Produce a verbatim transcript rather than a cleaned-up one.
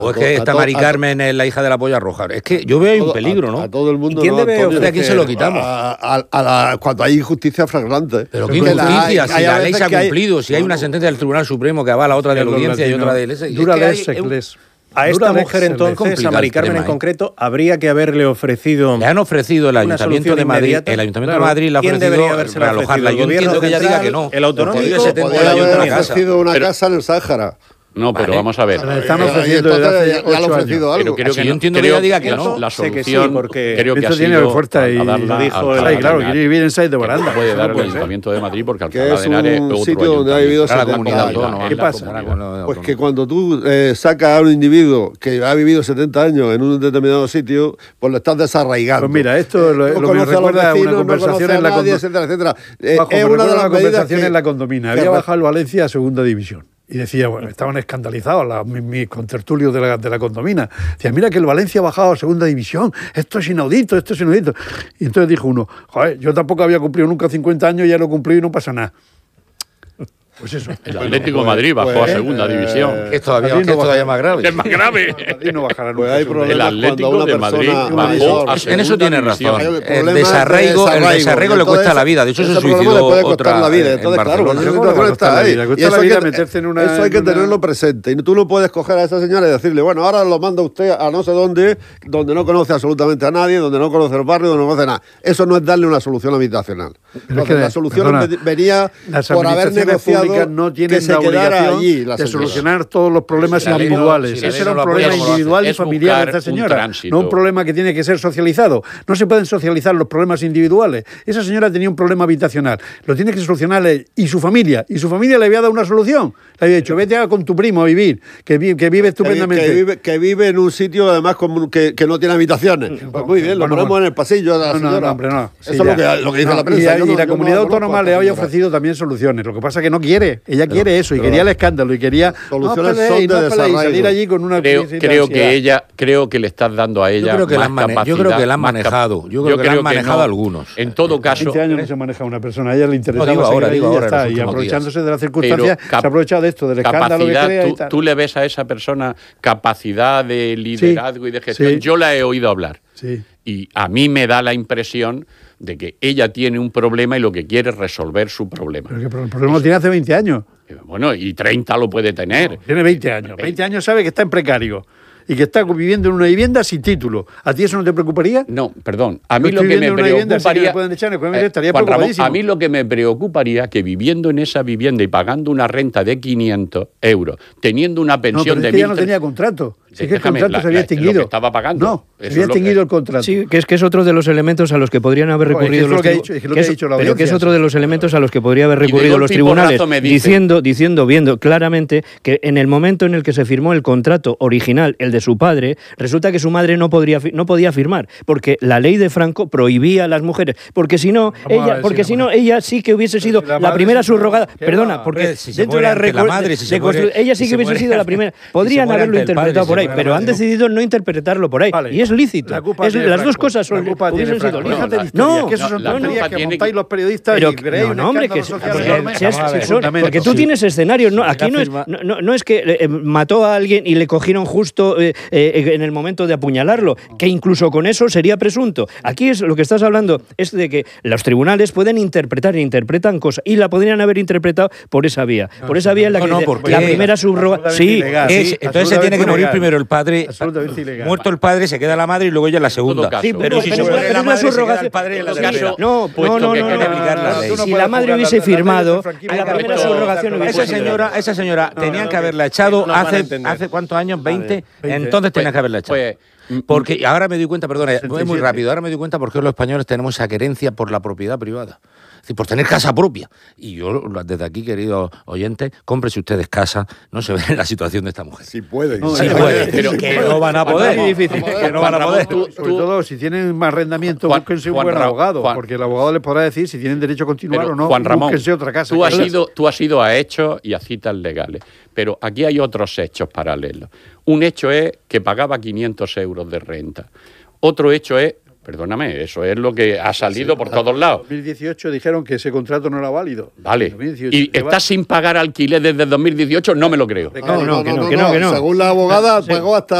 O es que esta Mari Carmen es la hija de la polla roja. Es que yo veo ahí un peligro, ¿no? A, a todo el mundo. ¿Y quién no, debe Antonio, ofrecer? ¿A quién se lo quitamos? A, a, a la, cuando hay injusticia flagrante. Pero qué injusticia, si hay la ley se ha hay, cumplido, si hay una sentencia del Tribunal Supremo que avala otra de la audiencia y otra de la iglesia. Dura les, les. A esta mujer entonces, a Mari Carmen en concreto, habría que haberle ofrecido... Le han ofrecido el Ayuntamiento de Madrid, el Ayuntamiento de Madrid le ha ofrecido para alojarla. Yo entiendo que ella diga que no. El autonómico podría haber ofrecido una casa en el Sáhara. No, pero vale. Vamos a ver. Le están ofreciendo desde hace ya, ya le ofrecido algo. Pero creo que yo no, entiendo creo que ella diga que no. La solución, sé que sí, porque creo que esto ha tiene sido fuerza y lo dijo el, claro, quiere vivir en seis de baranda. Puede dar el Ayuntamiento de Madrid porque que Alcalá de Henares es un sitio donde ha vivido setenta años. ¿Qué pasa? Pues que cuando tú eh, sacas a un individuo que ha vivido setenta años en un determinado sitio, pues lo estás desarraigando. Pues mira, esto lo, eh, lo que me recuerda a una conversación en la condomina, etcétera, etcétera. Eh, es una de las conversaciones que, en la condomina. Había bajado el Valencia a segunda división. Y decía, bueno, estaban escandalizados la, mis, mis contertulios de la, de la condomina. Decían, mira que el Valencia ha bajado a segunda división, esto es inaudito, esto es inaudito. Y entonces dijo uno, joder, yo tampoco había cumplido nunca cincuenta años, ya lo cumplí y no pasa nada. Pues eso. El Atlético de Madrid bajó pues, a segunda eh, división. Que es todavía, que es todavía más grave. Es más grave. No bajará pues hay el Atlético de Madrid bajó a segunda En eso tiene razón. división. El desarraigo, el desarraigo le cuesta la vida. De hecho, se suicidó otra vida. Entonces, claro, la situación está ahí. Y eso hay que meterse en una. Eso hay que tenerlo presente. Y tú no puedes coger a esa señora y decirle, bueno, ahora lo manda usted a no sé dónde, donde no conoce absolutamente a nadie, donde no conoce el barrio, donde no conoce nada. Eso no es darle una solución habitacional. Entonces, la solución venía por haber negociado no tienen que se quedara allí de solucionar todos los problemas si individuales. Si Ese era un problema individual y familiar de esta señora, un no un problema que tiene que ser socializado. No se pueden socializar los problemas individuales. Esa señora tenía un problema habitacional, lo tiene que solucionar él y su familia, y su familia le había dado una solución. Le había dicho, vete con tu primo a vivir, que, vi, que vive estupendamente. Que vive, que vive en un sitio además como que, que no tiene habitaciones. Pues muy bien, lo bueno, ponemos bueno. en el pasillo de la señora. No, no, hombre, no. Sí, Eso ya. es lo que, lo que dice no, la prensa. Y, yo y no, la yo comunidad no, autónoma no le había ofrecido también soluciones. Lo que pasa es que no quiere, ella pero, quiere eso y quería el escándalo y quería soluciones no, son de no desarraigo. Salir allí con una creo, creo que ella creo que le estás dando a ella yo creo que más la han capacidad. Yo creo que la han manejado. Yo creo, yo que la han manejado no. algunos. En todo caso, veinte años no se maneja una persona, a ella le interesa. No, digo ahora, digo ahora, está, y aprovechándose días. de las circunstancias, se ha aprovechado de esto, del escándalo que crea tú, y tal. tú le ves a esa persona capacidad de liderazgo sí, y de gestión. Sí. Yo la he oído hablar. Sí. Y a mí me da la impresión de que ella tiene un problema y lo que quiere es resolver su problema. Pero que el problema lo tiene hace veinte años. Bueno, y treinta lo puede tener. No, tiene veinte años. veinte años sabe que está en precario y que está viviendo en una vivienda sin título. ¿A ti eso no te preocuparía? No, perdón. A mí lo que me preocuparía... Eh, estaría Juan Ramón, a mí lo que me preocuparía que viviendo en esa vivienda y pagando una renta de quinientos euros, teniendo una pensión no, pero de es que mil... ya no tenía contrato. Si es que el Déjame, contrato la, se había la, extinguido. Lo que estaba pagando. No, se había extinguido que... el contrato. Sí, que es que es otro de los elementos a los que podrían haber recurrido los tribunales. Pero que es otro de los elementos a los que podría haber recurrido los tribunales, diciendo, diciendo, viendo claramente que en el momento en el que se firmó el contrato original, el de su padre, resulta que su madre no podría no podía firmar, porque la ley de Franco prohibía a las mujeres, porque si no, ella, porque si no, ella sí que hubiese sido la primera subrogada. Perdona, porque dentro de la madre, ella sí que hubiese sido la primera. Podrían haberlo interpretado por ahí, pero han decidido no interpretarlo por ahí. Vale. Y es lícito. La es, las Franco. dos cosas son, la culpa hubiesen sido lícitas. No, no, que eso son no, tonterías no, que montáis que... los periodistas pero, y creéis no, un no, hombre, que social seas, son, porque tú sí. tienes escenarios. No, aquí no es, no, no, no es que eh, mató a alguien y le cogieron justo eh, eh, en el momento de apuñalarlo, que incluso con eso sería presunto. Aquí es lo que estás hablando, es de que los tribunales pueden interpretar e interpretan cosas y la podrían haber interpretado por esa vía. Por esa vía en la que no, dice, no, la primera subroga... Sí, ilegal, es, sí, entonces se tiene que morir primero el padre. Muerto el padre, se queda la madre y luego ella la segunda. Sí, pero no, si pero se muere la madre, se queda el padre y la segunda. No, no, no, no, no. Si la madre hubiese firmado, a la primera subrogación hubiese esa señora, esa señora tenían que haberla echado hace hace cuántos años, veinte, entonces tenían que haberla echado. Porque ahora me doy cuenta, perdona, es muy rápido, ahora me doy cuenta por qué los españoles tenemos esa querencia por la propiedad privada. Es decir, por tener casa propia. Y yo, desde aquí, queridos oyentes, cómprese ustedes casa, no se ven en la situación de esta mujer. Sí pueden. No, sí pueden, pero que no van a poder. Es difícil. Que no van a poder. Tú, Sobre tú, todo, si tienen más arrendamiento, Juan, búsquense un Juan buen Ra abogado, Juan, porque el abogado les podrá decir si tienen derecho a continuar o no. Juan Ramón, búsquense otra casa. Tú has, ido, tú has ido a hechos y a citas legales, pero aquí hay otros hechos paralelos. Un hecho es que pagaba quinientos euros de renta. Otro hecho es Perdóname, eso es lo que ha salido sí, por todos lados. En dos mil dieciocho dijeron que ese contrato no era válido. Vale. ¿Y está sin pagar alquilés desde dos mil dieciocho? No me lo creo. No, no, no, que no, que no, que no. Según la abogada, pagó hasta